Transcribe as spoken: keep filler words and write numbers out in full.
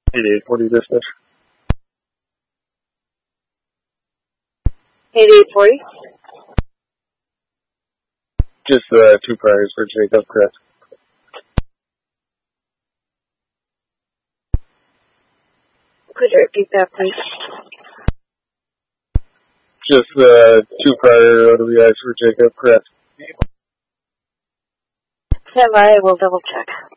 eighty-eight forty dispatch. eighty-eight forty? Just uh, two priors for Jacob, correct? Could you repeat that, please? Just uh, two prior O W Is for Jacob, correct? Stand by, I will double check.